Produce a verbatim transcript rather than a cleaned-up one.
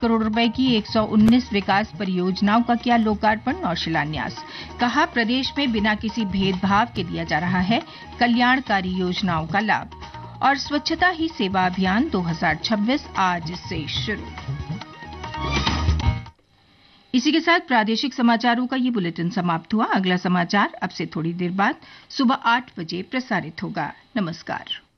करोड़ रुपए की एक सौ उन्नीस विकास परियोजनाओं का किया लोकार्पण और शिलान्यास। कहा, प्रदेश में बिना किसी भेदभाव के दिया जा रहा है कल्याणकारी योजनाओं का लाभ। और स्वच्छता ही सेवा अभियान दो हज़ार छब्बीस आज से शुरू। इसी के साथ प्रादेशिक समाचारों का ये बुलेटिन समाप्त हुआ। अगला समाचार अब से थोड़ी देर बाद सुबह आठ बजे प्रसारित होगा। नमस्कार।